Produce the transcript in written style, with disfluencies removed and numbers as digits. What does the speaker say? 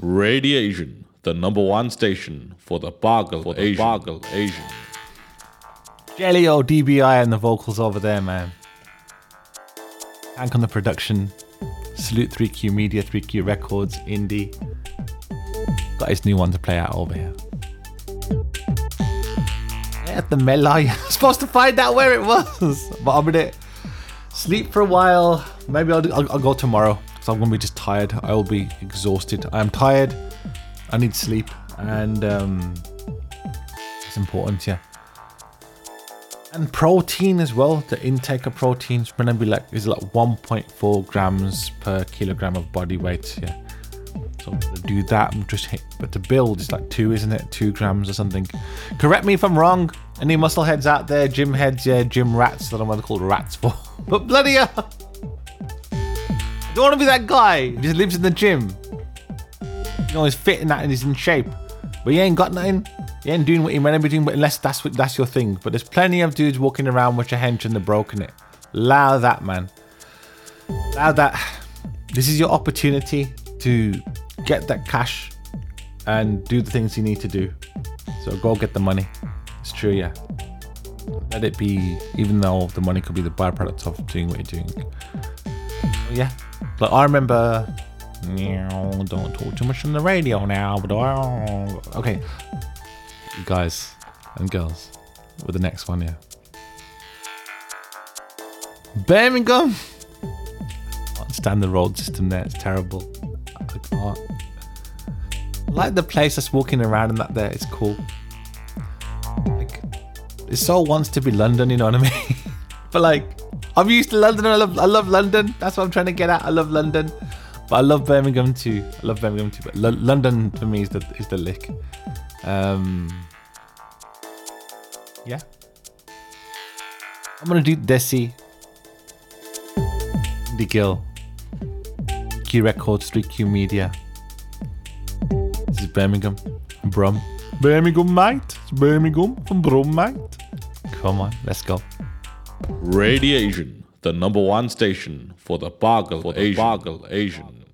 Radiation, the #1 station for the Bargle Asian. Jelly-O, DBI and the vocals over there, man. Hank on the production. Salute 3Q Media, 3Q Records, Indie. Got his new one to play out over here. Yeah, the Melai. I was supposed to find out where it was, but I'm gonna sleep for a while. Maybe I'll go tomorrow because I'm gonna be just tired. I will be exhausted. I am tired. I need sleep, and it's important, yeah. And protein as well. The intake of protein is gonna be like 1.4 grams per kilogram of body weight. Yeah. So I'm gonna do that. But the build is like 2, isn't it? 2 grams or something. Correct me if I'm wrong. Any muscle heads out there? Gym heads, yeah. Gym rats. I don't know what they're called rats for. But bloody hell, I don't want to be that guy who just lives in the gym. You know, he's fit in that and he's in shape, but he ain't got nothing. You ain't doing what you're meant to be doing, but unless that's your thing. But there's plenty of dudes walking around with your hench and they're broken it. Allow that, man. Allow that. This is your opportunity to get that cash and do the things you need to do. So go get the money. It's true, yeah. Let it be, even though the money could be the byproduct of doing what you're doing. Yeah. Like I remember, don't talk too much on the radio now, but okay. You guys and girls with the next one, yeah. Birmingham. I can't stand the road system there. It's terrible. I can't. I like the place that's walking around and that there. It's cool. Like, it so wants to be London, you know what I mean? But like, I'm used to London. I love London. That's what I'm trying to get at. I love London, but I love Birmingham too. But London for me is the lick. Yeah. I'm gonna do Desi, The Gill, Q Records, 3Q Media. This is Birmingham, Brum. Birmingham, mate. It's Birmingham from Brum, mate. Come on, let's go. Radiation, the #1 station for the Bargle Asian.